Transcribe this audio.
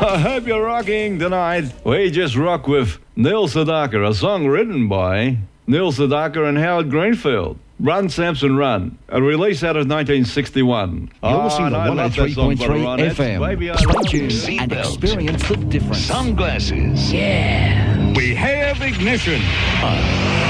I hope you're rocking tonight. We just rock with Neil Sedaka, a song written by Neil Sedaka and Howard Greenfield. Run, Samson, Run. A release out of 1961. You're listening to 103.3 FM. Stay tuned and experience the difference. Sunglasses. Yeah. We have ignition.